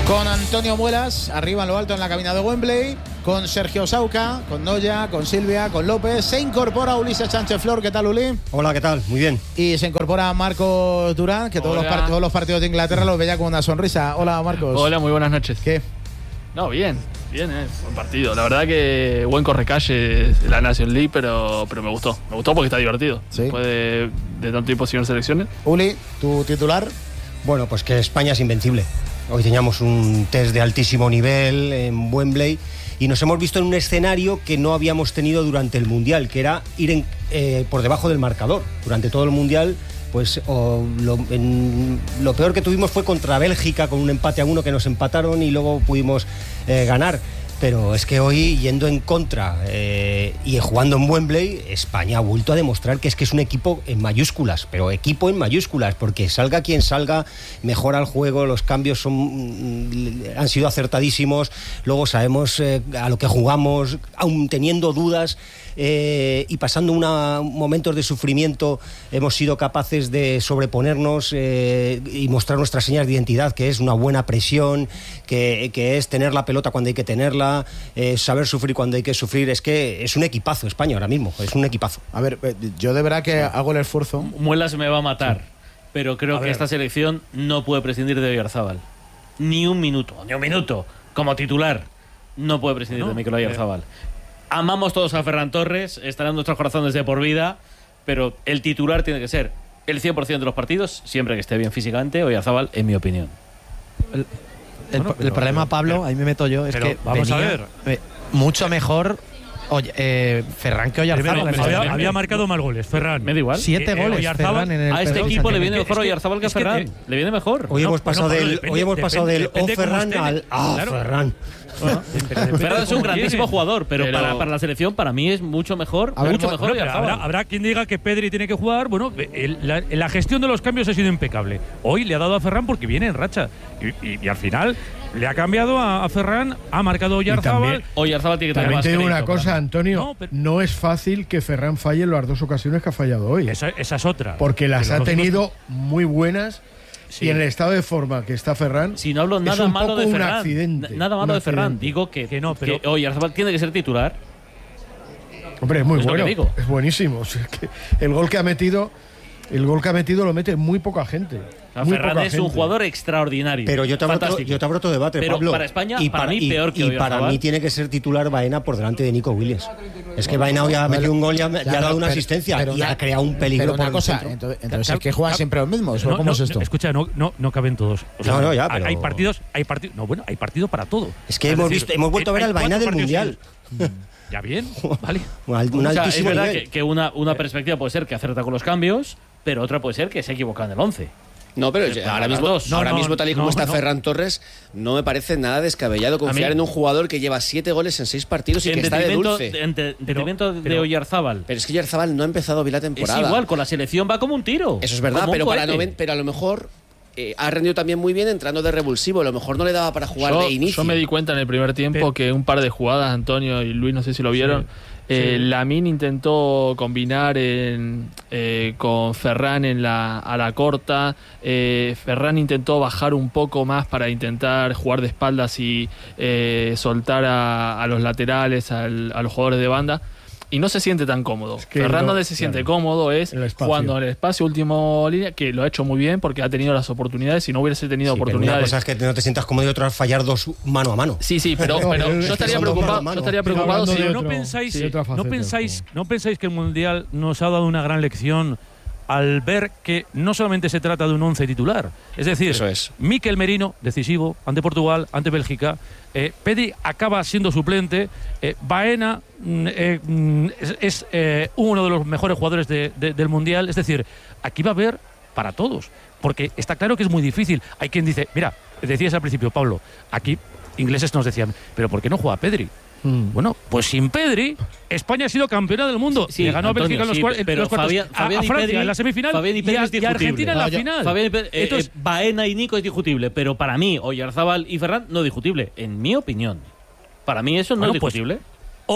Con Antonio Muelas, arriba en lo alto en la cabina de Wembley, con Sergio Sauca, con Noya, con Silvia, con López. Se incorpora Ulises Sánchez Flor. ¿Qué tal, Uli? Hola, ¿qué tal? Muy bien. Y se incorpora Marcos Durán, que todos los partidos de Inglaterra los veía con una sonrisa. Hola, Marcos. Hola, muy buenas noches. ¿Qué? No, bien, buen partido. La verdad que buen correcalle la National League, pero me gustó. Me gustó porque está divertido. ¿Sí? Después de tanto tiempo sin selecciones. Uli, tu titular. Bueno, pues que España es invencible. Hoy teníamos un test de altísimo nivel en Wembley y nos hemos visto en un escenario que no habíamos tenido durante el Mundial, que era ir por debajo del marcador. Durante todo el Mundial, pues lo peor que tuvimos fue contra Bélgica, con un empate a 1 que nos empataron y luego pudimos ganar. Pero es que hoy, yendo en contra y jugando en Wembley, España ha vuelto a demostrar que es un equipo en mayúsculas, pero equipo en mayúsculas, porque salga quien salga, mejora el juego, los cambios han sido acertadísimos, luego sabemos a lo que jugamos, aún teniendo dudas y pasando momentos de sufrimiento, hemos sido capaces de sobreponernos y mostrar nuestras señas de identidad, que es una buena presión, que es tener la pelota cuando hay que tenerla, saber sufrir cuando hay que sufrir. Es que es un equipazo España ahora mismo, es un equipazo. A ver, yo de verdad que hago el esfuerzo. Muelas me va a matar, pero creo que esta selección no puede prescindir de Oyarzabal. Ni un minuto. Como titular, no puede prescindir de Mikel Oyarzabal. Amamos todos a Ferran Torres, estará en nuestros corazones de por vida, pero el titular tiene que ser el 100% de los partidos, siempre que esté bien físicamente, Oyarzabal, en mi opinión. El problema, Pablo, ahí me meto yo, es que vamos a ver, mucho mejor Ferran que Oyarzabal. Había marcado más goles, Ferran. Me da igual. 7 goles Ferran en el a este equipo le viene mejor Oyarzabal que Ferran. Le viene mejor. Hoy hemos pasado del Ferran al Ferran. Ferran es un grandísimo jugador, pero para la selección, para mí es mucho mejor. Habrá quien diga que Pedri tiene que jugar. Bueno, la gestión de los cambios ha sido impecable. Hoy le ha dado a Ferran porque viene en racha. Y al final le ha cambiado a Ferran, ha marcado Oyarzabal. Oyarzabal tiene que tener también más te digo crédito, una cosa, Antonio. No es fácil que Ferran falle en las dos ocasiones que ha fallado hoy. Esa es otra. Porque las ha tenido muy buenas. Sí. Y en el estado de forma que está Ferran, si no hablo nada malo de Ferran, accidente, nada malo de Ferran, digo que Oyarzabal tiene que ser titular. Hombre, es muy bueno, es buenísimo. O sea, que el gol que ha metido lo mete muy poca gente. Ferran es un jugador extraordinario. Pero yo te abro otro debate, pero Pablo. Para España, para mí peor que Oyarzabal. Y para mí tiene que ser titular Baena por delante de Nico Williams. Es que Baena hoy ha metido un gol y ha dado una asistencia y ha creado un peligro. Pero una cosa, entonces es que juegan siempre los mismos. ¿Cómo es esto? Escucha, no caben todos. O sea, pero hay partidos. Hay partido para todo. Es que hemos vuelto a ver al Baena del Mundial. Ya bien, vale. Es verdad que una perspectiva puede ser que acerta con los cambios, pero otra puede ser que se ha equivocado en el 11. No, pero ahora mismo tal y como está Ferran Torres, no me parece nada descabellado confiar en un jugador que lleva 7 goles en 6 partidos y que está de dulce. En detrimento de Oyarzabal. Pero es que Oyarzabal no ha empezado bien la temporada. Es igual, con la selección va como un tiro. Eso es verdad, pero a lo mejor ha rendido también muy bien entrando de revulsivo. A lo mejor no le daba para jugar de inicio. Yo me di cuenta en el primer tiempo que un par de jugadas, Antonio y Luis, no sé si lo vieron. Lamine intentó combinar con Ferran a la corta. Ferran intentó bajar un poco más para intentar jugar de espaldas y soltar a los laterales, a los jugadores de banda. Y no se siente tan cómodo. Ferran donde se siente cómodo es jugando en el espacio, último línea, que lo ha hecho muy bien porque ha tenido las oportunidades. Si no hubiese tenido oportunidades. Una cosa es que no te sientas cómodo y otra es fallar dos mano a mano. Sí, pero yo estaría preocupado si no pensáis que el Mundial nos ha dado una gran lección al ver que no solamente se trata de un 11 titular. Es decir, Mikel Merino, decisivo, ante Portugal, ante Bélgica. Pedri acaba siendo suplente. Baena es uno de los mejores jugadores del Mundial. Es decir, aquí va a haber para todos. Porque está claro que es muy difícil. Hay quien dice, mira, decías al principio, Pablo, aquí ingleses nos decían, ¿pero por qué no juega Pedri? Bueno, pues sin Pedri, España ha sido campeona del mundo. Le ganó a Bélgica en los cuartos, a Francia en la semifinal y a Argentina en la final. Entonces, Baena y Nico es discutible, pero para mí, Oyarzabal y Ferran no discutible, en mi opinión. Para mí eso no es discutible. Hoy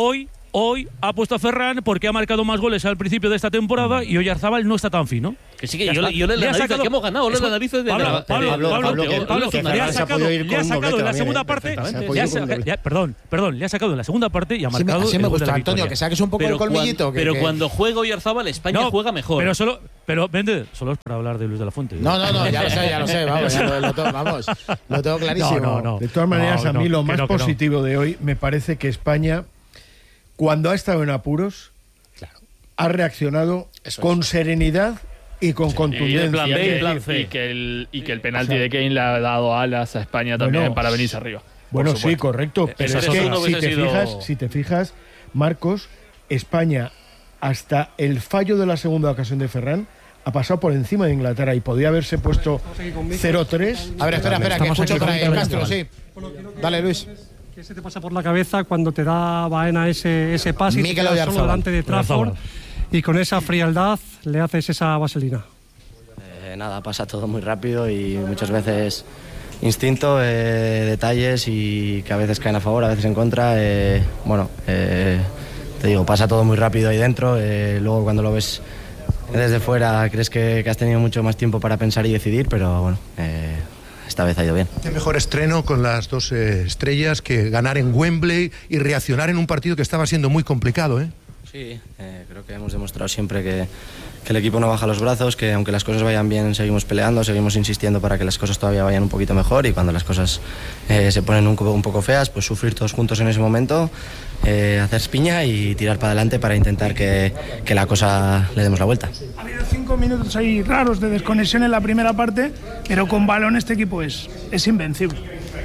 hoy ha puesto a Ferran porque ha marcado más goles al principio de esta temporada y Oyarzabal no está tan fino. Que sí, que yo le analizo que hemos ganado, le analizo de Pablo, le ha sacado en la segunda parte. Le ha sacado en la segunda parte y ha marcado. Sí me gusta, Antonio, que saques un poco el colmillito. Pero cuando juega Oyarzabal, España juega mejor. Pero solo es para hablar de Luis de la Fuente. No, ya lo sé, vamos, lo tengo clarísimo. No. De todas maneras, a mí lo más positivo de hoy me parece que España, cuando ha estado en apuros, ha reaccionado con serenidad y con contundencia. Y plan B y plan C. Y que el penalti de Kane le ha dado alas a España también para venirse arriba. Bueno, sí, correcto. Pero es que si te fijas, Marcos, España, hasta el fallo de la segunda ocasión de Ferran, ha pasado por encima de Inglaterra y podía haberse puesto 0-3. A ver, espera, que escucho por ahí Castro, sí. Dale, Luis. ¿Qué se te pasa por la cabeza cuando te da Baena ese pase y te quedas solo delante de Trafford y con esa frialdad le haces esa vaselina? Nada, pasa todo muy rápido y muchas veces instinto, detalles y que a veces caen a favor, a veces en contra. Te digo, pasa todo muy rápido ahí dentro. Luego cuando lo ves desde fuera crees que has tenido mucho más tiempo para pensar y decidir, pero bueno, esta vez ha ido bien. Qué mejor estreno con las dos estrellas que ganar en Wembley y reaccionar en un partido que estaba siendo muy complicado, ¿eh? Sí, creo que hemos demostrado siempre que el equipo no baja los brazos, que aunque las cosas vayan bien seguimos peleando, seguimos insistiendo para que las cosas todavía vayan un poquito mejor y cuando las cosas se ponen un poco feas, pues sufrir todos juntos en ese momento, hacer piña y tirar para adelante para intentar que la cosa le demos la vuelta. Ha habido 5 minutos ahí raros de desconexión en la primera parte, pero con balón este equipo es invencible.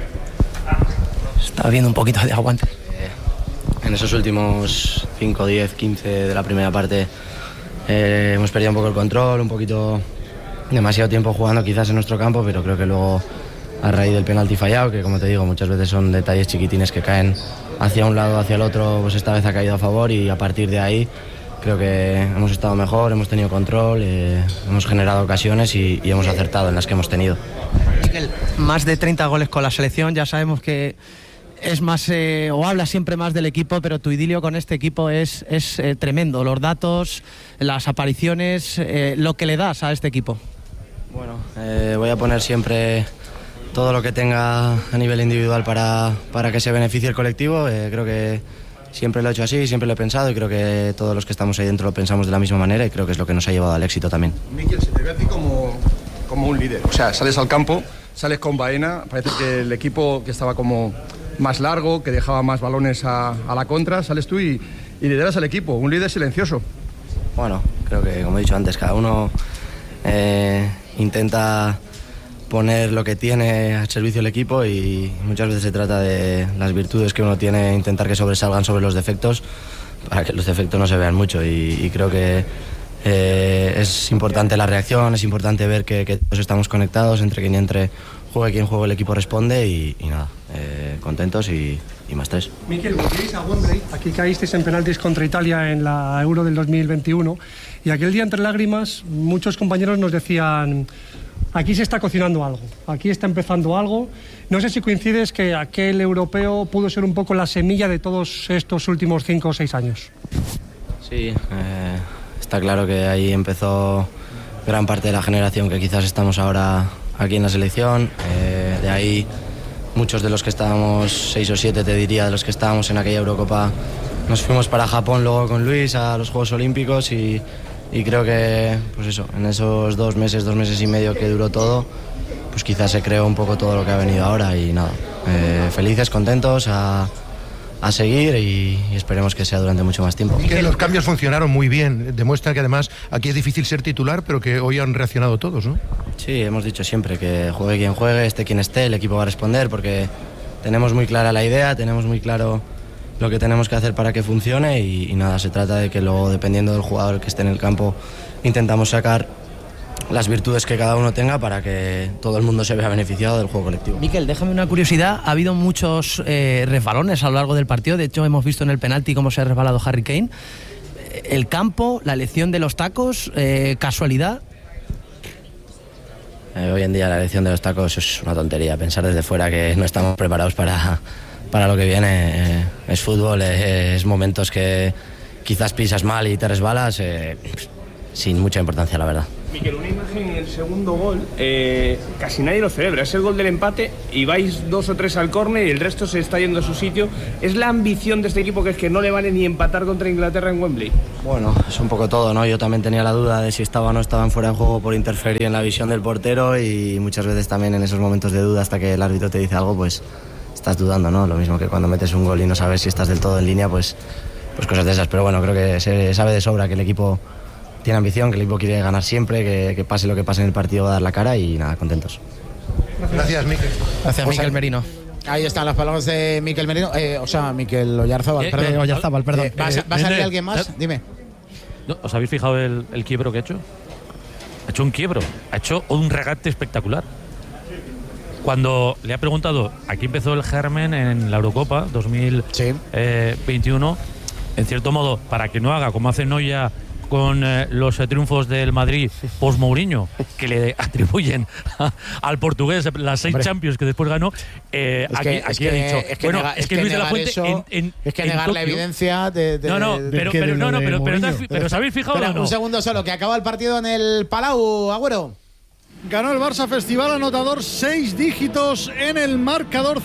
Está habiendo un poquito de aguante. En esos últimos 5, 10, 15 de la primera parte hemos perdido un poco el control, un poquito demasiado tiempo jugando quizás en nuestro campo, pero creo que luego a raíz del penalti fallado, que como te digo muchas veces son detalles chiquitines que caen hacia un lado o hacia el otro, pues esta vez ha caído a favor y a partir de ahí creo que hemos estado mejor, hemos tenido control, hemos generado ocasiones y hemos acertado en las que hemos tenido. Miquel, más de 30 goles con la selección, ya sabemos que es más, o habla siempre más del equipo, pero tu idilio con este equipo es tremendo. Los datos, las apariciones, lo que le das a este equipo. Bueno, voy a poner siempre todo lo que tenga a nivel individual para que se beneficie el colectivo. Creo que siempre lo he hecho así, siempre lo he pensado y creo que todos los que estamos ahí dentro lo pensamos de la misma manera y creo que es lo que nos ha llevado al éxito también. Miquel, se te ve a ti como un líder. O sea, sales al campo, sales con Baena, parece que el equipo que estaba como más largo, que dejaba más balones a la contra, sales tú y lideras al equipo, un líder silencioso. Bueno, creo que como he dicho antes, cada uno intenta poner lo que tiene al servicio del equipo y muchas veces se trata de las virtudes que uno tiene, intentar que sobresalgan sobre los defectos para que los defectos no se vean mucho y creo que es importante la reacción, es importante ver que todos estamos conectados, entre quien entre juegue quien juegue, el equipo responde y nada, contentos y más 3. Miquel, volvíais a Wembley, aquí caísteis en penaltis contra Italia en la Euro del 2021 y aquel día entre lágrimas muchos compañeros nos decían: aquí se está cocinando algo, aquí está empezando algo. No sé si coincides que aquel europeo pudo ser un poco la semilla de todos estos últimos 5 o 6 años. Sí, está claro que ahí empezó gran parte de la generación que quizás estamos ahora aquí en la selección. De ahí muchos de los que estábamos, 6 o 7 te diría, de los que estábamos en aquella Eurocopa, nos fuimos para Japón luego con Luis a los Juegos Olímpicos y creo que pues eso, en esos 2 meses y medio que duró todo, pues quizás se creó un poco todo lo que ha venido ahora y nada, felices, contentos a seguir y esperemos que sea durante mucho más tiempo. Y que los cambios funcionaron muy bien, demuestra que además aquí es difícil ser titular, pero que hoy han reaccionado todos, ¿no? Sí, hemos dicho siempre que juegue quien juegue, esté quien esté, el equipo va a responder porque tenemos muy clara la idea, tenemos muy claro lo que tenemos que hacer para que funcione y nada, se trata de que luego, dependiendo del jugador que esté en el campo, intentamos sacar las virtudes que cada uno tenga para que todo el mundo se vea beneficiado del juego colectivo. Miquel, déjame una curiosidad. Ha habido muchos resbalones a lo largo del partido. De hecho, hemos visto en el penalti cómo se ha resbalado Harry Kane. El campo, la elección de los tacos, ¿casualidad? Hoy en día la elección de los tacos es una tontería. Pensar desde fuera que no estamos preparados para para lo que viene. Es fútbol, es momentos que quizás pisas mal y te resbalas, sin mucha importancia, la verdad. Miquel, una imagen en el segundo gol, casi nadie lo celebra, es el gol del empate y vais 2 o 3 al córner y el resto se está yendo a su sitio. ¿Es la ambición de este equipo que es que no le vale ni empatar contra Inglaterra en Wembley? Bueno, es un poco todo, ¿no? Yo también tenía la duda de si estaba o no estaban fuera de juego por interferir en la visión del portero, y muchas veces también en esos momentos de duda, hasta que el árbitro te dice algo, pues estás dudando, ¿no? Lo mismo que cuando metes un gol y no sabes si estás del todo en línea, pues cosas de esas. Pero bueno, creo que se sabe de sobra que el equipo tiene ambición, que el equipo quiere ganar siempre, que pase lo que pase en el partido va a dar la cara, y nada, contentos. Gracias, Miquel. Gracias, Miquel Merino. Ahí están las palabras de Miquel Merino, Miquel Oyarzábal, perdón. Oyarzábal, perdón. ¿Va a salir alguien más? Dime. ¿No? ¿Os habéis fijado el quiebro que ha hecho? Ha hecho un quiebro, ha hecho un regate espectacular. Cuando le ha preguntado, aquí empezó el germen en la Eurocopa 2021, en cierto modo, para que no haga como hace Noya con los triunfos del Madrid post-Mourinho, que le atribuyen al portugués las 6 Champions que después ganó, aquí ha dicho, es que Luis de la Fuente es que negar la evidencia pero ¿os habéis fijado o no? Un segundo solo, que acaba el partido en el Palau, Agüero. Ganó el Barça Festival, anotador 6 dígitos en el marcador,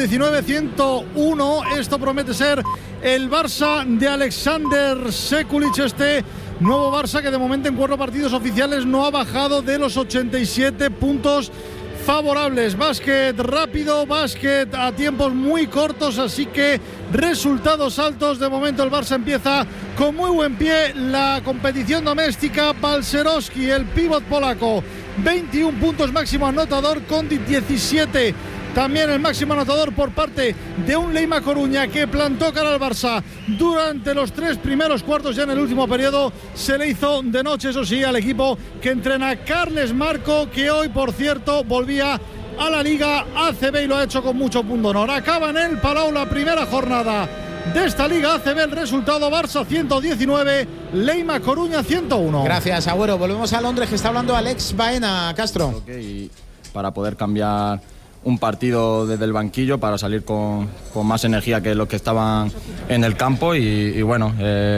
119-101. Esto promete ser el Barça de Alexander Sekulic, este nuevo Barça que de momento en 4 partidos oficiales no ha bajado de los 87 puntos favorables. Básquet rápido, básquet a tiempos muy cortos, así que resultados altos. De momento el Barça empieza con muy buen pie la competición doméstica. Balcerowski, el pívot polaco, 21 puntos máximo anotador, con 17 también el máximo anotador por parte de un Leima Coruña que plantó cara al Barça durante los 3 primeros cuartos. Ya en el último periodo se le hizo de noche, eso sí, al equipo que entrena Carles Marco, que hoy, por cierto, volvía a la Liga ACB y lo ha hecho con mucho punto honor. Acaba en el Palau la primera jornada de esta Liga ACB. El resultado: Barça 119, Leima Coruña 101. Gracias, Agüero. Volvemos a Londres, que está hablando Alex Baena. Castro. Para poder cambiar un partido desde el banquillo, para salir con más energía que los que estaban en el campo, y bueno,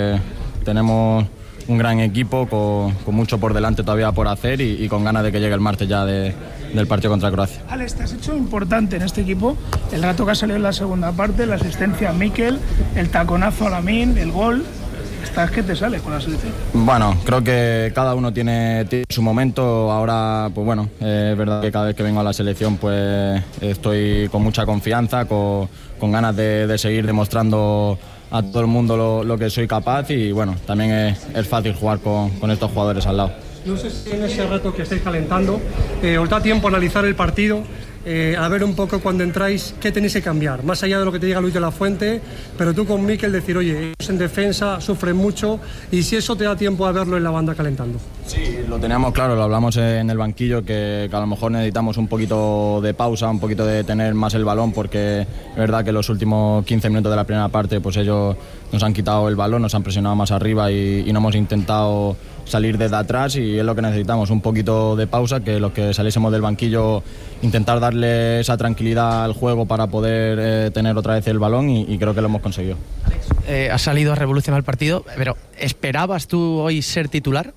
tenemos un gran equipo con mucho por delante todavía por hacer, y con ganas de que llegue el martes ya del partido contra Croacia. Alex, te has hecho importante en este equipo el rato que ha salido en la segunda parte, la asistencia a Miquel, el taconazo a Lamine, el gol. ¿Estás que te sale con la selección? Bueno, creo que cada uno tiene su momento. Ahora, pues bueno, es verdad que cada vez que vengo a la selección pues estoy con mucha confianza, con ganas de seguir demostrando a todo el mundo lo que soy capaz, y bueno, también es fácil jugar con estos jugadores al lado. No sé si en ese rato que estáis calentando os da tiempo a analizar el partido, a ver un poco cuando entráis qué tenéis que cambiar, más allá de lo que te diga Luis de la Fuente, pero tú con Miquel decir, oye, ellos en defensa sufren mucho, y si eso te da tiempo a verlo en la banda calentando. Sí, lo teníamos claro, lo hablamos en el banquillo, que a lo mejor necesitamos un poquito de pausa, un poquito de tener más el balón, porque es verdad que los últimos 15 minutos de la primera parte pues ellos nos han quitado el balón, nos han presionado más arriba y no hemos intentado salir desde atrás, y es lo que necesitamos, un poquito de pausa, que los que saliésemos del banquillo intentar darle esa tranquilidad al juego para poder tener otra vez el balón, y creo que lo hemos conseguido. Has salido a revolucionar el partido, pero ¿esperabas tú hoy ser titular?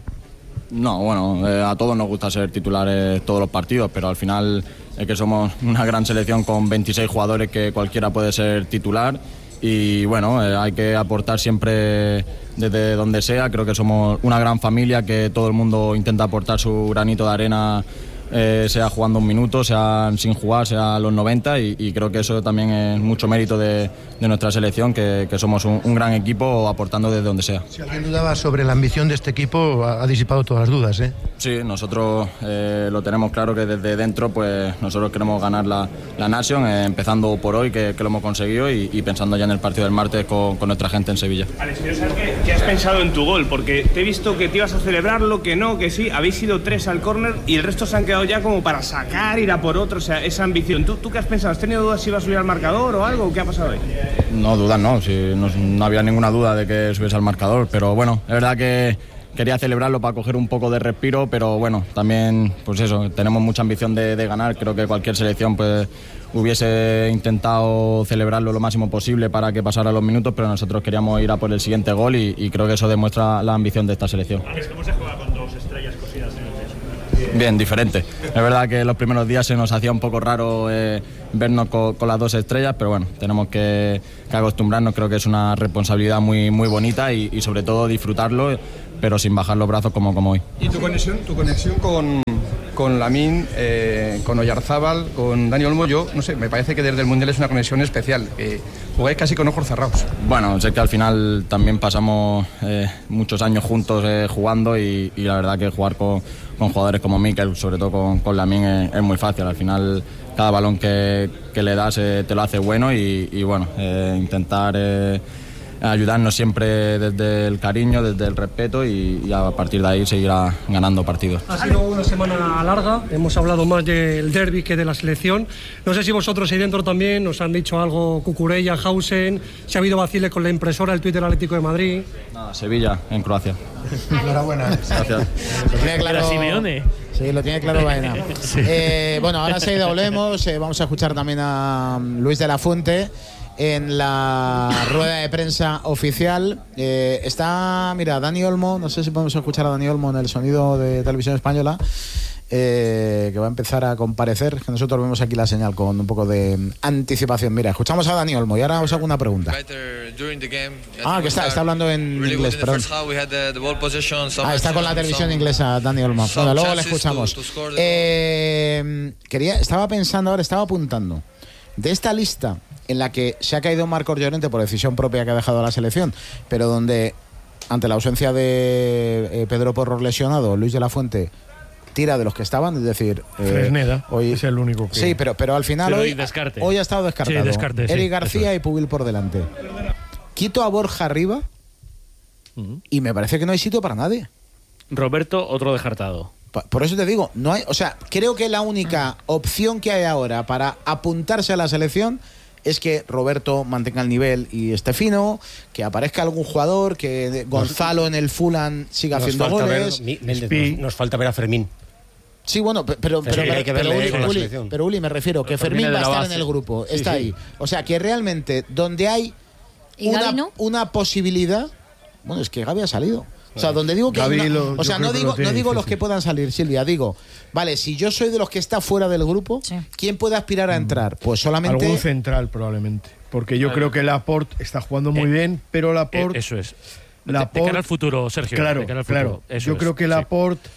No, bueno, a todos nos gusta ser titulares todos los partidos, pero al final es que somos una gran selección con 26 jugadores que cualquiera puede ser titular, y bueno, hay que aportar siempre desde donde sea. Creo que somos una gran familia, que todo el mundo intenta aportar su granito de arena, sea jugando un minuto, sea sin jugar, sea a los 90, y creo que eso también es mucho mérito de nuestra selección, que somos un gran equipo aportando desde donde sea. Si alguien dudaba sobre la ambición de este equipo, ha disipado todas las dudas, ¿eh? Sí, nosotros lo tenemos claro, que desde dentro pues nosotros queremos ganar la Nation, empezando por hoy, que lo hemos conseguido, y pensando ya en el partido del martes con nuestra gente en Sevilla. Alex, quiero saber qué has pensado en tu gol, porque te he visto que te ibas a celebrarlo, que no, que sí, habéis ido 3 al córner y el resto se han quedado ya como para sacar, ir a por otro, o sea, esa ambición. ¿Tú qué has pensado? ¿Has tenido dudas si ibas a subir al marcador o algo? ¿Qué ha pasado hoy? No, dudas no, si no había ninguna duda de que subiese al marcador, pero bueno, es verdad que quería celebrarlo para coger un poco de respiro, pero bueno, también pues eso, tenemos mucha ambición de ganar. Creo que cualquier selección pues hubiese intentado celebrarlo lo máximo posible para que pasara los minutos, pero nosotros queríamos ir a por el siguiente gol y creo que eso demuestra la ambición de esta selección. ¿Cómo se juega con 2 estrellas cosidas en el pecho? Bien, diferente. Es verdad que los primeros días se nos hacía un poco raro vernos con las 2 estrellas, pero bueno, tenemos que acostumbrarnos. Creo que es una responsabilidad muy, muy bonita y sobre todo disfrutarlo, pero sin bajar los brazos como hoy. ¿Y tu conexión con Lamine, con Oyarzábal, con Dani Olmo? Yo no sé, me parece que desde el Mundial es una conexión especial. Jugáis casi con ojos cerrados. Bueno, sé que al final también pasamos muchos años juntos jugando y la verdad que jugar con jugadores como Mikel, sobre todo con Lamine, es muy fácil. Al final cada balón que le das te lo hace bueno y bueno, intentar ayudarnos siempre desde el cariño, desde el respeto y a partir de ahí seguirá ganando partidos. Ha sido una semana larga, hemos hablado más del derbi que de la selección. No sé si vosotros ahí dentro también os han dicho algo, Cucurella, Hausen, si ha habido vaciles con la impresora, el Twitter Atlético de Madrid. Sevilla, en Croacia. Enhorabuena. Gracias. Lo tiene claro Simeone. Sí, lo tiene claro Baena. Sí. Bueno, ahora sí volvemos. Vamos a escuchar también a Luis de la Fuente en la rueda de prensa oficial. Está, mira, Dani Olmo, no sé si podemos escuchar a Dani Olmo en el sonido de Televisión Española, que va a empezar a comparecer, que nosotros vemos aquí la señal con un poco de anticipación. Mira, escuchamos a Dani Olmo y ahora os hago una pregunta. Que está hablando en inglés, perdón. Está con la televisión inglesa Dani Olmo. Bueno, luego le escuchamos. Estaba pensando ahora, estaba apuntando de esta lista en la que se ha caído Marcos Llorente por decisión propia que ha dejado la selección, pero donde ante la ausencia de Pedro Porro lesionado, Luis de la Fuente tira de los que estaban, es decir, Fresneda hoy es el único que... Sí, pero al final hoy ha estado descartado. Sí, descarte, Eric García y Pubil por delante. Quito a Borja arriba y me parece que no hay sitio para nadie. Roberto, otro descartado. Por eso te digo, no hay, o sea, creo que la única opción que hay ahora para apuntarse a la selección es que Roberto mantenga el nivel y esté fino, que aparezca algún jugador, que Gonzalo en el Fulham siga haciendo goles. Nos falta ver a Fermín. Sí, bueno, pero Uli, me refiero que Fermín va a estar en el grupo, está ahí. O sea, que realmente donde hay una posibilidad, bueno, es que Gavi ha salido. O sea, donde digo que no digo los que puedan salir, Silvia, digo, vale, si yo soy de los que está fuera del grupo, ¿quién puede aspirar a entrar? Pues solamente algún central probablemente, porque yo creo que Laporte está jugando muy bien, pero Laporte eso es. Laporte, de cara al futuro, Sergio. Claro, de cara al futuro. Yo creo que Laporte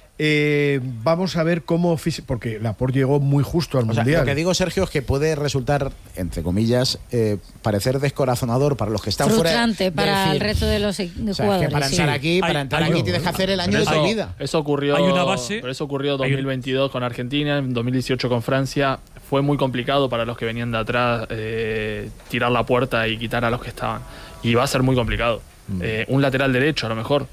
vamos a ver cómo, porque Laporte llegó muy justo al Mundial. Lo que digo, Sergio, es que puede resultar, entre comillas, parecer descorazonador para los que están frustrante para el resto de los jugadores. Que para entrar aquí, tienes que hacer el año de tu vida. Eso ocurrió. Hay una base. Pero eso ocurrió en 2022 con Argentina, en 2018 con Francia. Fue muy complicado para los que venían de atrás tirar la puerta y quitar a los que estaban. Y va a ser muy complicado. Un lateral derecho, a lo mejor.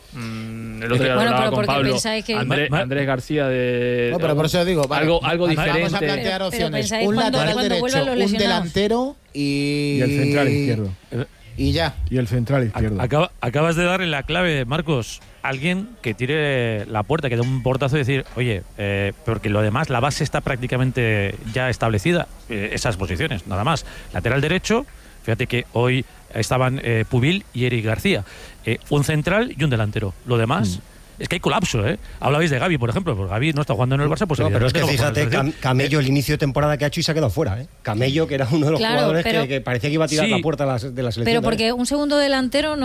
El otro día hablaba con Pablo, Andrés García de... No, pero por eso digo, algo diferente. Vamos a plantear opciones. Un lateral derecho, un delantero y el central izquierdo. Y ya. Y el central izquierdo. Acabas de darle la clave, Marcos. Alguien que tire la puerta, que dé un portazo y decir, oye, porque lo demás, la base está prácticamente ya establecida. Esas posiciones, nada más. Lateral derecho, fíjate que hoy estaban Pubil y Eric García. Un central y un delantero. Lo demás... Es que hay colapso, ¿eh? Hablabais de Gavi, por ejemplo, porque Gavi no está jugando en el Barça, pues no, pero es que fíjate, Camello, el inicio de temporada que ha hecho y se ha quedado fuera, ¿eh? Camello, que era uno de los jugadores que parecía que iba a tirar la puerta de la selección. Pero porque un segundo delantero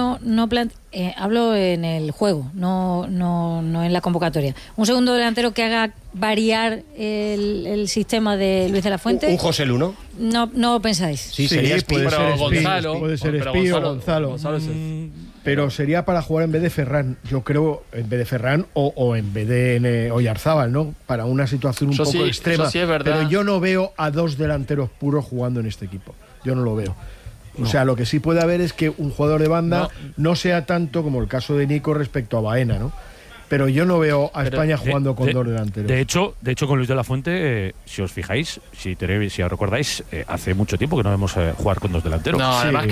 hablo en el juego, no en la convocatoria. Un segundo delantero que haga variar el sistema de Luis de la Fuente. Un José Luno. No pensáis. Sí, sería Gonzalo. Puede ser Espío, Gonzalo. Pero sería para jugar en vez de Ferran, yo creo, en vez de Ferran o en vez de Oyarzábal, ¿no? Para una situación un poco extrema. Eso sí es verdad. Pero yo no veo a dos delanteros puros jugando en este equipo. Yo no lo veo. O sea, lo que sí puede haber es que un jugador de banda no sea tanto como el caso de Nico respecto a Baena, ¿no? pero yo no veo a España jugando con dos delanteros. De hecho, con Luis de la Fuente, si os fijáis, si os recordáis, hace mucho tiempo que no vemos jugar con dos delanteros. No, además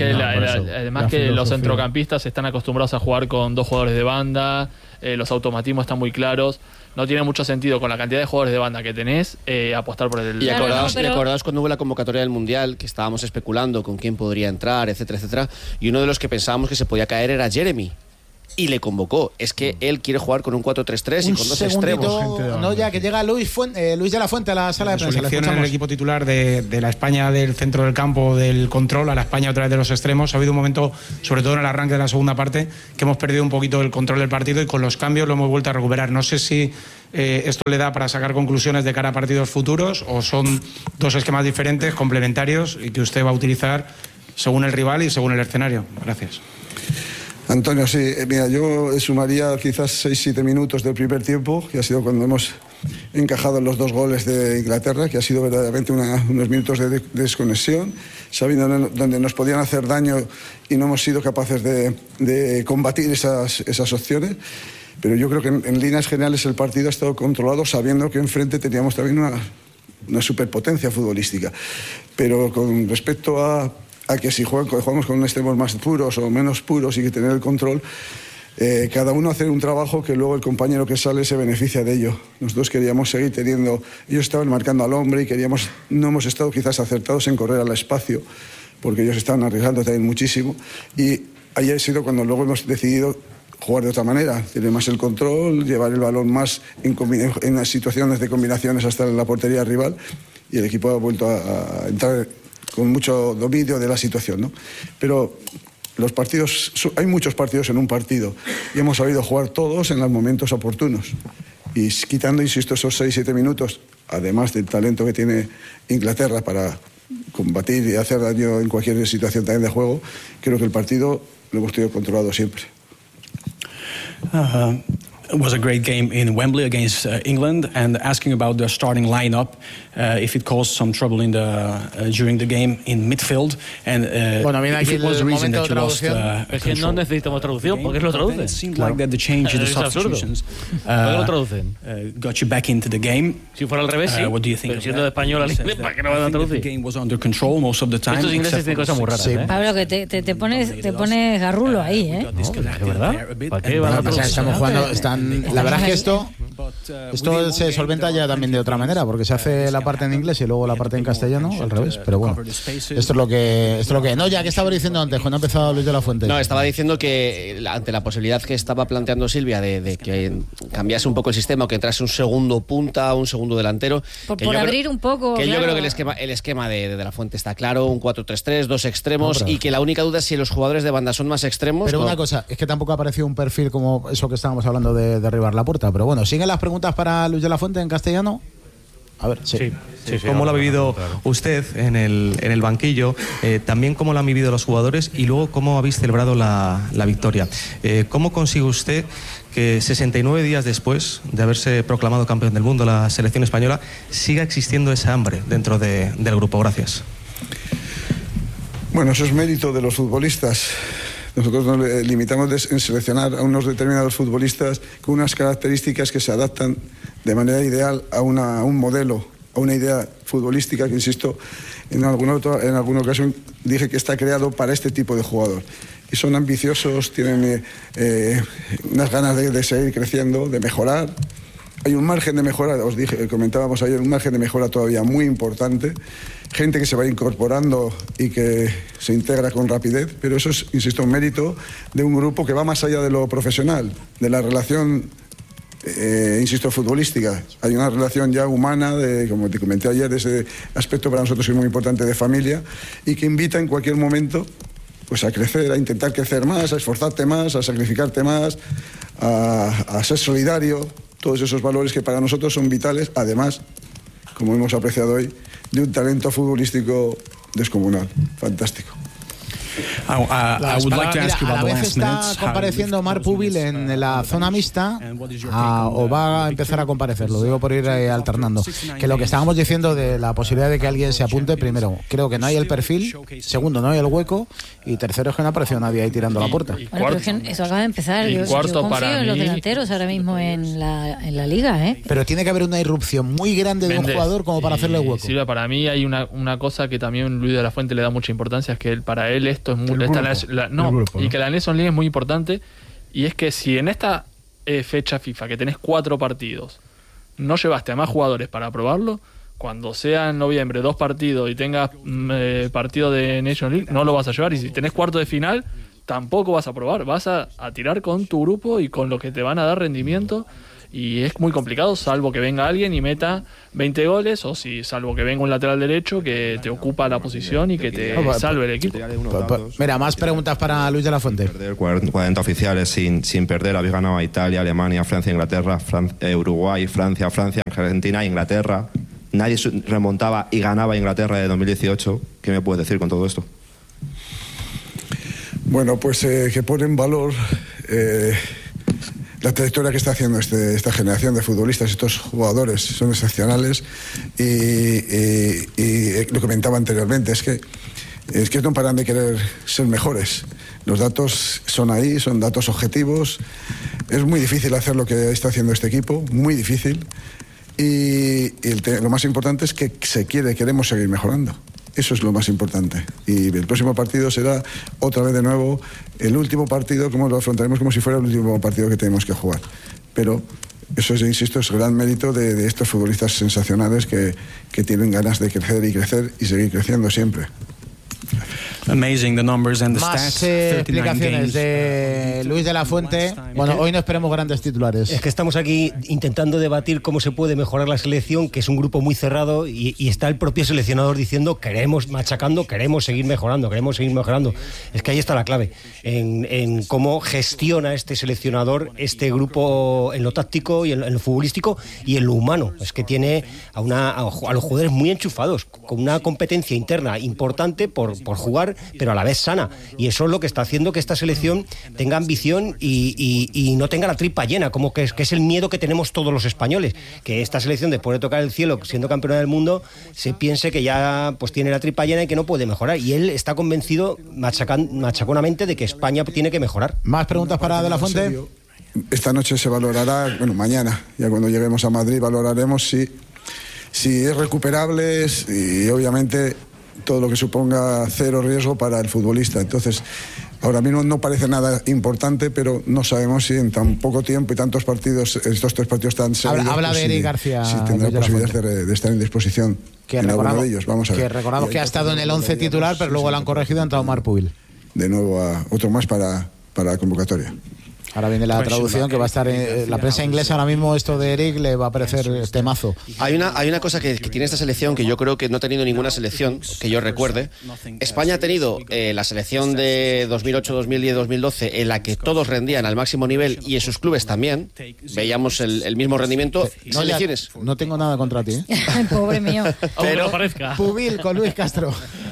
que los centrocampistas están acostumbrados a jugar con dos jugadores de banda, los automatismos están muy claros. No tiene mucho sentido con la cantidad de jugadores de banda que tenés apostar por el... Y acordaos cuando hubo la convocatoria del Mundial, que estábamos especulando con quién podría entrar, etcétera, etcétera, y uno de los que pensábamos que se podía caer era Jeremy. Y le convocó. Es que él quiere jugar con un 4-3-3 y con dos extremos. No, ya que llega Luis de la Fuente a la sala de prensa. Selección en el equipo titular de la España del centro del campo, del control, a la España otra vez de los extremos. Ha habido un momento, sobre todo en el arranque de la segunda parte, que hemos perdido un poquito el control del partido y con los cambios lo hemos vuelto a recuperar. No sé si esto le da para sacar conclusiones de cara a partidos futuros o son dos esquemas diferentes, complementarios y que usted va a utilizar según el rival y según el escenario. Gracias. Antonio, sí, mira, yo sumaría quizás 6-7 minutos del primer tiempo, que ha sido cuando hemos encajado los 2 goles de Inglaterra, que ha sido verdaderamente unos minutos de desconexión, sabiendo dónde nos podían hacer daño y no hemos sido capaces de combatir esas opciones. Pero yo creo que en líneas generales el partido ha estado controlado sabiendo que enfrente teníamos también una superpotencia futbolística. Pero con respecto a que si jugamos con extremos más puros o menos puros y que tener el control, cada uno hacer un trabajo que luego el compañero que sale se beneficia de ello. Nosotros queríamos seguir teniendo, ellos estaban marcando al hombre y no hemos estado quizás acertados en correr al espacio, porque ellos estaban arriesgando también muchísimo, y ahí ha sido cuando luego hemos decidido jugar de otra manera, tener más el control, llevar el balón más en las situaciones de combinaciones hasta la portería rival, y el equipo ha vuelto a entrar con mucho dominio de la situación, ¿no? Pero los partidos, hay muchos partidos en un partido y hemos sabido jugar todos en los momentos oportunos. Y quitando, insisto, esos 6-7 minutos, además del talento que tiene Inglaterra para combatir y hacer daño en cualquier situación también de juego, creo que el partido lo hemos tenido controlado siempre. It was a great game in Wembley against England, and asking about the starting lineup, if it caused some trouble during the game in midfield, and if it was the reason that you lost es que no necesitamos traducción, porque lo traducen. It seemed like that the change in the substitutions lo traducen? Got you back into the game. Si fuera al revés, sí. What do you think? Pero siendo de español al inglés, ¿para qué no van a traducir? The game was under control most of the time. Estos ingleses tienen cosas muy raras, ¿eh? Pablo, que te pones garrulo ahí, ¿eh? ¿De verdad? ¿Para qué van a traducir? Estamos jugando, la verdad es que esto se solventa ya también de otra manera, porque se hace la parte en inglés y luego la parte en castellano, al revés. Pero bueno, esto es lo que no, ya que estaba diciendo antes cuando ha empezado Luis de la Fuente. No, estaba diciendo que ante la posibilidad que estaba planteando Silvia de que cambiase un poco el sistema o que entrase un segundo punta, un segundo delantero, por abrir un poco, que claro. Yo creo que el esquema de la Fuente está claro, un 4-3-3, 2 extremos, y que la única duda es si los jugadores de banda son más extremos. Pero una cosa, es que tampoco ha aparecido un perfil como eso que estábamos hablando de derribar la puerta. Pero bueno, ¿siguen las preguntas para Luis de la Fuente en castellano? A ver, sí. ¿Cómo lo ha vivido usted en el banquillo? También cómo lo han vivido los jugadores y luego cómo habéis celebrado la victoria. ¿Cómo consigue usted que 69 días después de haberse proclamado campeón del mundo la selección española siga existiendo esa hambre dentro del grupo? Gracias. Bueno, eso es mérito de los futbolistas. Nosotros nos limitamos en seleccionar a unos determinados futbolistas con unas características que se adaptan de manera ideal a un modelo, a una idea futbolística que, insisto, en alguna ocasión dije que está creado para este tipo de jugador. Y son ambiciosos, tienen unas ganas de seguir creciendo, de mejorar. Hay un margen de mejora, comentábamos ayer, un margen de mejora todavía muy importante. Gente que se va incorporando y que se integra con rapidez, pero eso es, insisto, un mérito de un grupo que va más allá de lo profesional, de la relación, insisto, futbolística. Hay una relación ya humana, como te comenté ayer, de ese aspecto para nosotros es muy importante, de familia, y que invita en cualquier momento pues a crecer, a intentar crecer más, a esforzarte más, a sacrificarte más, a ser solidario. Todos esos valores que para nosotros son vitales, además, como hemos apreciado hoy, de un talento futbolístico descomunal, fantástico. A la vez está compareciendo Marc Pubil en la zona mixta o va a empezar a comparecer, lo digo por ir alternando. Que lo que estábamos diciendo de la posibilidad de que alguien se apunte, primero, creo que no hay el perfil, segundo, no hay el hueco y tercero es que no apareció nadie ahí tirando la puerta. Bueno, pero es que eso acaba de empezar. Yo confío en los delanteros ahora mismo en la liga, ¿eh? Pero tiene que haber una irrupción muy grande de un jugador como para hacerle hueco. Silvia, para mí hay una cosa que también Luis de la Fuente le da mucha importancia, es que para él esto es muy... y que la Nations League es muy importante, y es que si en esta fecha FIFA, que tenés 4 partidos, no llevaste a más jugadores para probarlo, cuando sea en noviembre 2 partidos y tengas partido de Nations League, no lo vas a llevar, y si tenés cuarto de final, tampoco vas a probar, vas a tirar con tu grupo y con lo que te van a dar rendimiento. Y es muy complicado, salvo que venga alguien y meta 20 goles, o salvo que venga un lateral derecho que te ocupa la posición y que te salve el equipo. Mira, más preguntas para Luis de la Fuente. Perder 40 oficiales sin perder, habéis ganado a Italia, Alemania, Francia, Inglaterra, Uruguay, Francia, Argentina, Inglaterra. Nadie remontaba y ganaba a Inglaterra de 2018. ¿Qué me puedes decir con todo esto? Bueno, pues que pone en valor la trayectoria que está haciendo esta generación de futbolistas. Estos jugadores son excepcionales y lo comentaba anteriormente, es que no paran de querer ser mejores. Los datos son ahí, son datos objetivos. Es muy difícil hacer lo que está haciendo este equipo, muy difícil, y lo más importante es que queremos seguir mejorando. Eso es lo más importante. Y el próximo partido será otra vez de nuevo el último partido, como lo afrontaremos como si fuera el último partido que tenemos que jugar. Pero eso es, insisto, es gran mérito de estos futbolistas sensacionales que tienen ganas de crecer y seguir creciendo siempre. Amazing the numbers and the Más stats. explicaciones de Luis de la Fuente. Bueno, hoy no esperemos grandes titulares. Es que estamos aquí intentando debatir cómo se puede mejorar la selección, que es un grupo muy cerrado, y está el propio seleccionador diciendo queremos seguir mejorando. Es que ahí está la clave, en cómo gestiona este seleccionador este grupo en lo táctico y en lo futbolístico y en lo humano. Es que tiene a los jugadores muy enchufados, con una competencia interna importante por jugar, pero a la vez sana, y eso es lo que está haciendo que esta selección tenga ambición y no tenga la tripa llena, como que es el miedo que tenemos todos los españoles, que esta selección, después de tocar el cielo siendo campeona del mundo, se piense que ya pues tiene la tripa llena y que no puede mejorar, y él está convencido machaconamente de que España tiene que mejorar. Más preguntas para De la Fuente. Esta noche se valorará, bueno, mañana, ya cuando lleguemos a Madrid, valoraremos si es recuperable y obviamente todo lo que suponga cero riesgo para el futbolista. Entonces, ahora mismo no parece nada importante, pero no sabemos si en tan poco tiempo y tantos partidos, estos 3 partidos tan serios, habla de Eric García, si tendrá posibilidades de estar en disposición en alguno de ellos. Vamos a ver. Que recordamos que ha estado en el 11 titular, pero luego lo han corregido, ha entrado Marc Pubil. De nuevo a otro más para la convocatoria. Ahora viene la traducción, que va a estar en la prensa inglesa. Ahora mismo esto de Eric le va a parecer temazo. Hay una cosa que tiene esta selección que yo creo que no ha tenido ninguna selección que yo recuerde. España ha tenido la selección de 2008, 2010, 2012 en la que todos rendían al máximo nivel, y en sus clubes también veíamos el mismo rendimiento. Selecciones. No tengo nada contra ti, Ay, pobre mío. Pero Pubil con Luis Castro.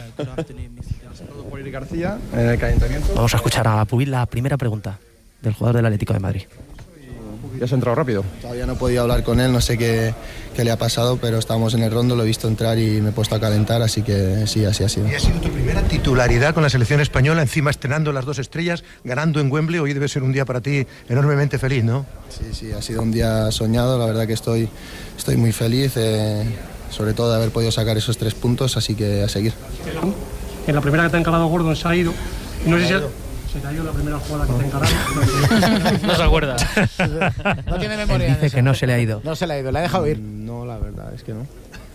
García, en el calentamiento. Vamos a escuchar a Pubil la primera pregunta del jugador del Atlético de Madrid. ¿Ya has entrado rápido? Todavía no he podido hablar con él, no sé qué le ha pasado, pero estábamos en el rondo, lo he visto entrar y me he puesto a calentar, así que sí, así ha sido. Y ha sido tu primera titularidad con la selección española, encima estrenando las 2 estrellas, ganando en Wembley. Hoy debe ser un día para ti enormemente feliz, ¿no? Sí, ha sido un día soñado, la verdad que estoy muy feliz, sobre todo de haber podido sacar esos 3 puntos, así que a seguir. En la primera que te ha encarado Gordon se ha ido, no sé si se cayó la primera jugada que te encarado. No se acuerda. No tiene memoria. Dice que no se le ha ido. No se le ha ido, le ha dejado ir. No, la verdad es que no.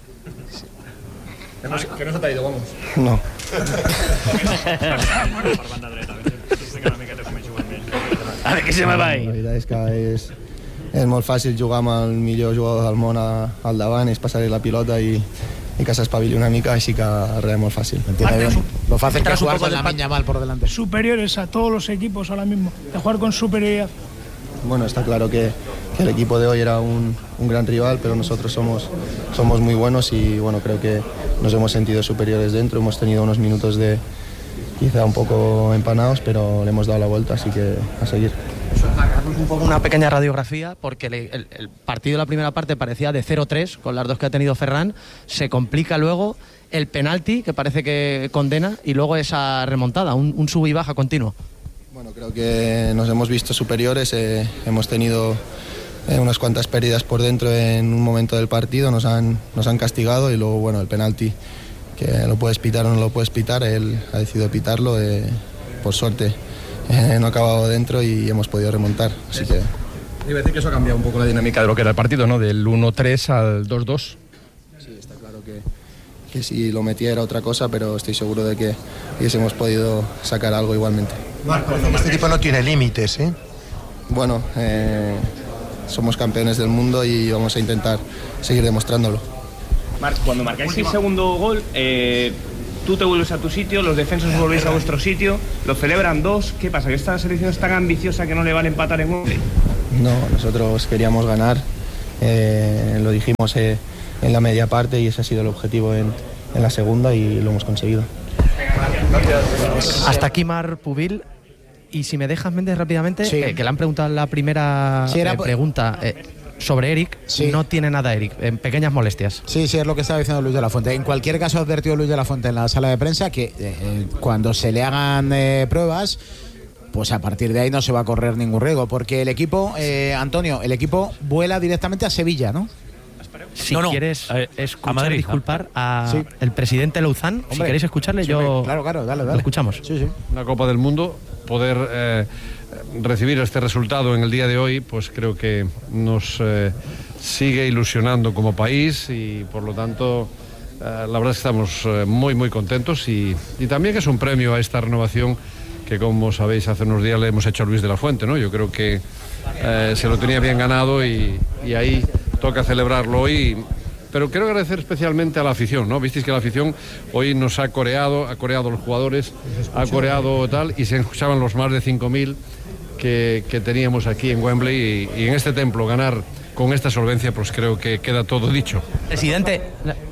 Que no se te ha ido, vamos. No. A ver, què se me va ahí? La veritat és que és molt fàcil jugar amb el millor jugador del món al davant, és passar-li la pilota i que s'espavili una mica, així que res, molt fàcil. Lo fácil que es jugar con Lamine Yamal por delante. Superiores a todos los equipos ahora mismo, de jugar con superioridad. Bueno, está claro que el equipo de hoy era un gran rival, pero nosotros somos muy buenos y bueno, creo que nos hemos sentido superiores dentro, hemos tenido unos minutos de quizá un poco empanados, pero le hemos dado la vuelta, así que a seguir. Sacarnos un poco una pequeña radiografía, porque el partido de la primera parte parecía de 0-3, con las dos que ha tenido Ferran, se complica luego el penalti, que parece que condena, y luego esa remontada, un sub y baja continuo. Bueno, creo que nos hemos visto superiores, hemos tenido unas cuantas pérdidas por dentro en un momento del partido, nos han castigado, y luego, bueno, el penalti, que lo puedes pitar o no lo puedes pitar, él ha decidido pitarlo, por suerte no ha acabado dentro y hemos podido remontar, así que... Iba a decir que eso ha cambiado un poco la dinámica de lo que era el partido, ¿no? Del 1-3 al 2-2. Sí, está claro que si lo metía era otra cosa, pero estoy seguro de que hubiésemos podido sacar algo igualmente. Marco, este equipo no tiene límites, ¿eh? Bueno, somos campeones del mundo y vamos a intentar seguir demostrándolo. Marc, cuando marcáis el segundo gol, tú te vuelves a tu sitio, los defensas volvéis a vuestro sitio, lo celebran dos. ¿Qué pasa? ¿Que esta selección es tan ambiciosa que no le vale empatar en Wembley? No, nosotros queríamos ganar, lo dijimos en la media parte y ese ha sido el objetivo en la segunda y lo hemos conseguido. Hasta aquí Marc Pubil. Y si me dejas, Méndez, rápidamente, sí. Que le han preguntado la primera pregunta sobre Eric, sí. No tiene nada Eric, en pequeñas molestias. Sí, es lo que estaba diciendo Luis de la Fuente. En cualquier caso, ha advertido Luis de la Fuente en la sala de prensa que cuando se le hagan pruebas, pues a partir de ahí no se va a correr ningún riesgo, porque el equipo, Antonio, el equipo vuela directamente a Sevilla, ¿no? Si quieres escuchar, Madrid, disculpar a el presidente Louzán, si queréis escucharle, yo... Claro, dale. Lo escuchamos. Sí. Una Copa del Mundo, poder recibir este resultado en el día de hoy, pues creo que nos sigue ilusionando como país y por lo tanto la verdad es que estamos muy, muy contentos y también es un premio a esta renovación que, como sabéis, hace unos días le hemos hecho a Luis de la Fuente, ¿no? Yo creo que se lo tenía bien ganado y ahí toca celebrarlo hoy, pero quiero agradecer especialmente a la afición, ¿no? Visteis que la afición hoy nos ha coreado a los jugadores, ha coreado tal, y se escuchaban los más de 5.000 que teníamos aquí en Wembley y en este templo ganar con esta solvencia, pues creo que queda todo dicho. Presidente...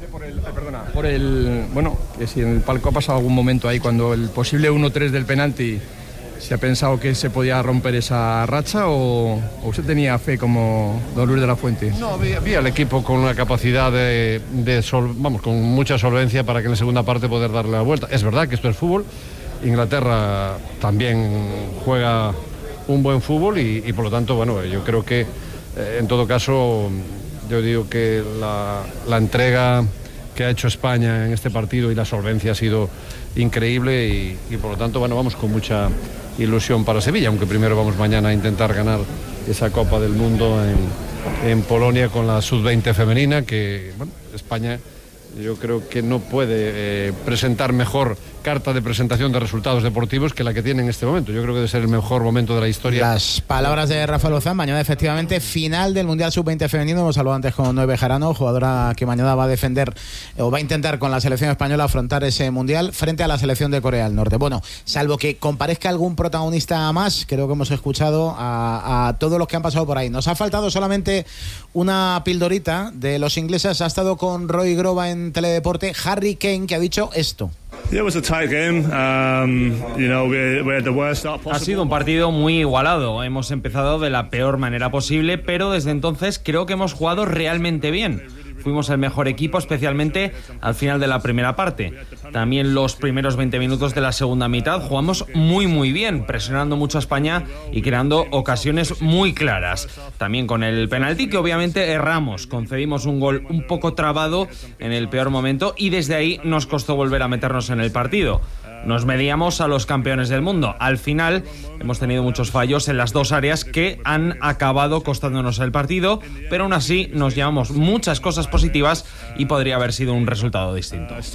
Bueno, que si en el palco ha pasado algún momento ahí cuando el posible 1-3 del penalti ¿se ha pensado que se podía romper esa racha o usted tenía fe como don Luis de la Fuente? No, había el equipo con una capacidad con mucha solvencia para que en la segunda parte poder darle la vuelta. Es verdad que esto es fútbol, Inglaterra también juega un buen fútbol y por lo tanto, bueno, yo creo que en todo caso, yo digo que la entrega que ha hecho España en este partido y la solvencia ha sido increíble y por lo tanto, bueno, vamos con mucha ilusión para Sevilla, aunque primero vamos mañana a intentar ganar esa Copa del Mundo en Polonia con la Sub-20 femenina, que bueno, España yo creo que no puede presentar mejor carta de presentación de resultados deportivos que la que tiene en este momento. Yo creo que debe ser el mejor momento de la historia. Las palabras de Rafa Louzán. Mañana efectivamente final del Mundial Sub-20 femenino. Hemos hablado antes con Noé Bejarano, jugadora que mañana va a defender o va a intentar con la selección española afrontar ese Mundial frente a la selección de Corea del Norte. Bueno, salvo que comparezca algún protagonista más, creo que hemos escuchado a todos los que han pasado por ahí. Nos ha faltado solamente una pildorita de los ingleses. Ha estado con Roy Grova en Teledeporte Harry Kane, que ha dicho esto. Ha sido un partido muy igualado. Hemos empezado de la peor manera posible, pero desde entonces creo que hemos jugado realmente bien. Fuimos el mejor equipo, especialmente al final de la primera parte. También los primeros 20 minutos de la segunda mitad jugamos muy bien, presionando mucho a España y creando ocasiones muy claras. También con el penalti, que obviamente erramos. Concedimos un gol un poco trabado en el peor momento y desde ahí nos costó volver a meternos en el partido. Nos medíamos a los campeones del mundo. Al final hemos tenido muchos fallos en las dos áreas que han acabado costándonos el partido, pero aún así nos llevamos muchas cosas positivas y podría haber sido un resultado distinto. Las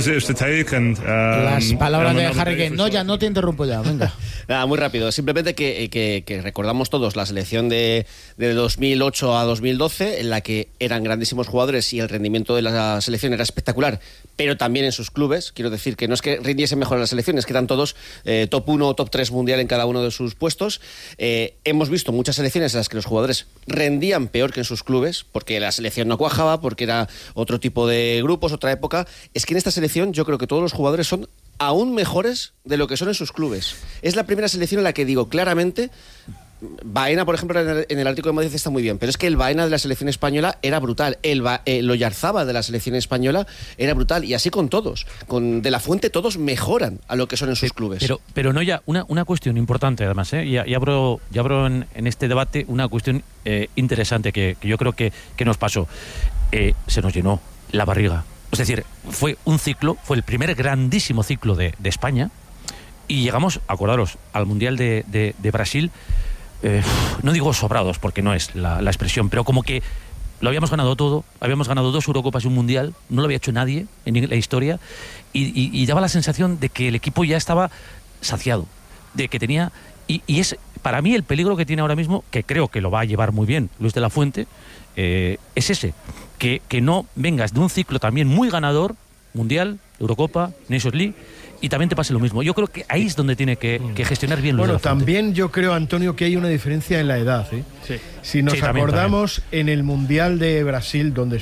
palabras de Harry Kane. No, ya no te interrumpo ya, venga. Nada, muy rápido. Simplemente que recordamos todos la selección de 2008 a 2012, en la que eran grandísimos jugadores y el rendimiento de la selección era espectacular, pero también en sus clubes. Quiero decir que no es que rindiesen mejor en la selección, es que eran todos top 1 o top 3 mundial en cada uno de sus puestos. Hemos visto muchas selecciones en las que los jugadores rendían peor que en sus clubes, porque la selección no cuajaba, porque era otro tipo de grupos, otra época. Es que en esta selección yo creo que todos los jugadores son aún mejores de lo que son en sus clubes. Es la primera selección en la que digo claramente... Baena, por ejemplo, en el artículo de Madrid está muy bien, pero es que el Baena de la selección española era brutal, el Oyarzábal de la selección española era brutal, y así con todos. Con De la Fuente todos mejoran a lo que son en sus clubes. Pero no, ya una cuestión importante además, y abro en este debate una cuestión interesante que yo creo que nos pasó. Se nos llenó la barriga. Es decir, fue un ciclo, fue el primer grandísimo ciclo de España, y llegamos, acordaros, al Mundial de Brasil. No digo sobrados, porque no es la expresión, pero como que lo habíamos ganado todo, habíamos ganado 2 Eurocopas y un Mundial, no lo había hecho nadie en la historia, y daba la sensación de que el equipo ya estaba saciado, de que tenía... Y es para mí el peligro que tiene ahora mismo, que creo que lo va a llevar muy bien Luis de la Fuente, es ese, que no vengas de un ciclo también muy ganador, Mundial, Eurocopa, Nations League, y también te pase lo mismo. Yo creo que ahí es donde tiene que gestionar bien Luis de la Fuente. También yo creo, Antonio, que hay una diferencia en la edad. Sí. Si nos acordamos, en el Mundial de Brasil, donde